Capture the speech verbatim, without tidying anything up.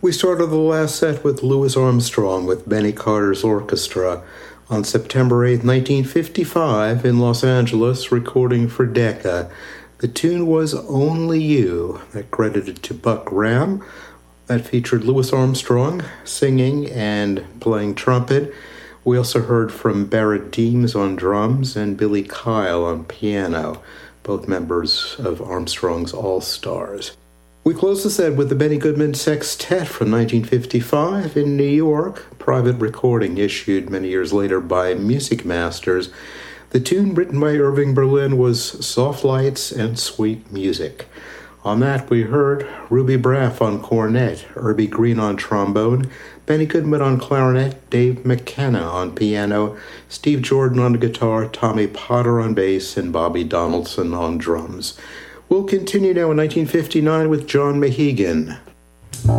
We started the last set with Louis Armstrong with Benny Carter's Orchestra on September eighth, nineteen fifty-five in Los Angeles, recording for Decca. The tune was Only You, that credited to Buck Graham. That featured Louis Armstrong singing and playing trumpet. We also heard from Barrett Deems on drums and Billy Kyle on piano, both members of Armstrong's All-Stars. We close the set with the Benny Goodman Sextet from nineteen fifty-five in New York, a private recording issued many years later by Music Masters. The tune written by Irving Berlin was Soft Lights and Sweet Music. On that, we heard Ruby Braff on cornet, Irby Green on trombone, Benny Goodman on clarinet, Dave McKenna on piano, Steve Jordan on guitar, Tommy Potter on bass, and Bobby Donaldson on drums. We'll continue now in nineteen fifty-nine with John Mahegan,